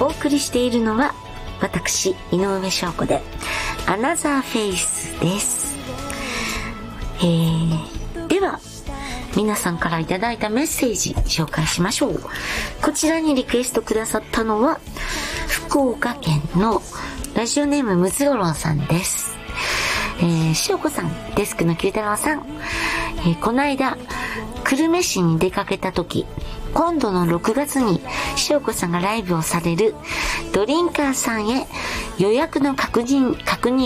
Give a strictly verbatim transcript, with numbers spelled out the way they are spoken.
お送りしているのは私井上翔子でアナザーフェイスです。えー、では皆さんからいただいたメッセージ紹介しましょう。こちらにリクエストくださったのは福岡県のラジオネームムツゴロウさんです。えー、しおこさん、デスクの九太郎さん、えー、この間久留米市に出かけた時、今度のろくがつにしおこさんがライブをされるドリンカーさんへ予約の確認確認